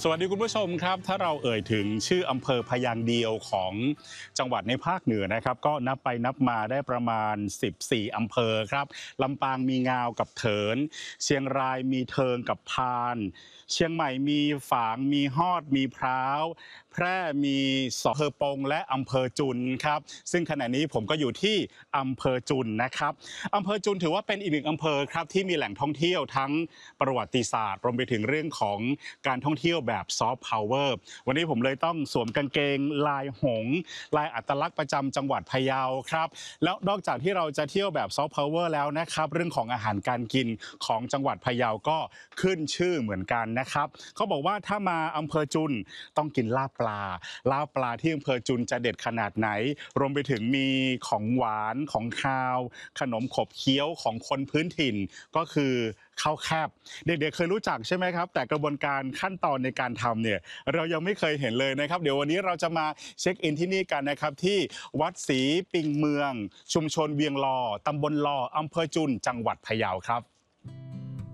สวัสดีคุณผู้ชมครับถ้าเราเอ่ยถึงชื่ออำเภอพยางค์เดียวของจังหวัดในภาคเหนือนะครับก็นับไปนับมาได้ประมาณ14อำเภอครับลำปางมีงาวกับเถินเชียงรายมีเทิงกับพานเชียงใหม่มีฝางมีฮอดมีพร้าวแพร่มีอำเภอปงและอำเภอจุนครับซึ่งขณะนี้ผมก็อยู่ที่อำเภอจุนนะครับอำเภอจุนถือว่าเป็นอีกหนึ่งอำเภอครับที่มีแหล่งท่องเที่ยวทั้งประวัติศาสตร์รวมไปถึงเรื่องของการท่องเที่ยวแบบซอฟต์พาวเวอร์วันนี้ผมเลยต้องสวมกางเกงลายหงส์ลายอัตลักษณ์ประจำจังหวัดพะเยาครับแล้วนอกจากที่เราจะเที่ยวแบบซอฟต์พาวเวอร์แล้วนะครับเรื่องของอาหารการกินของจังหวัดพะเยาก็ขึ้นชื่อเหมือนกันนะครับเขาบอกว่าถ้ามาอำเภอจุนต้องกินลาบปลาที่อำเภอจุนจะเด็ดขนาดไหนรวมไปถึงมีของหวานของคาวขนมขบเคี้ยวของคนพื้นถิ่นก็คือข้าวแคบเด็กๆเคยรู้จักใช่ไหมครับแต่กระบวนการขั้นตอนในการทำเนี่ยเรายังไม่เคยเห็นเลยนะครับเดี๋ยววันนี้เราจะมาเช็คอินที่นี่กันนะครับที่วัดศรีปิงเมืองชุมชนเวียงลอตำบลลออำเภอจุนจังหวัดพะเยาครับ